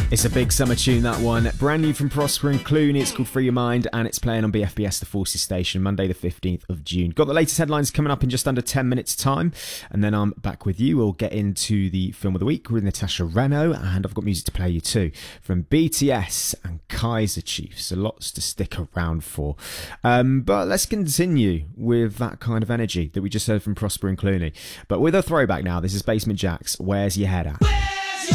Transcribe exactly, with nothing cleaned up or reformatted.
It's a big summer tune, that one. Brand new from Prosper and Clooney. It's called Free Your Mind, and it's playing on B F B S The Forces Station, Monday the fifteenth of June. Got the latest headlines coming up in just under ten minutes' time, and then I'm back with you. We'll get into the film of the week with Natasha Reno, and I've got music to play you too from B T S and Kaiser Chiefs. So lots to stick around for. Um, but let's continue with that kind of energy that we just heard from Prosper and Clooney. But with a throwback now, this is Basement Jaxx, Where's Your Head At?